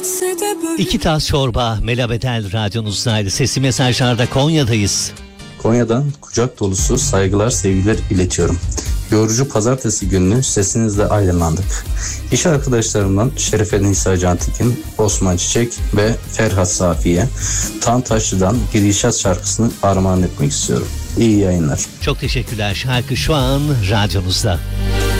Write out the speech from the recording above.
İki tas çorba Melabedel radyonuzdaydı. Sesli mesajlarda Konya'dayız. Konya'dan kucak dolusu saygılar, sevgiler iletiyorum. Yorucu pazartesi gününü sesinizle aydınlandık. İş arkadaşlarımdan Şerife Nisa Cantekin, Osman Çiçek ve Ferhat Safiye, Tan Taşlı'dan Girişat şarkısını armağan etmek istiyorum. İyi yayınlar. Çok teşekkürler. Şarkı şu an radyonuzda.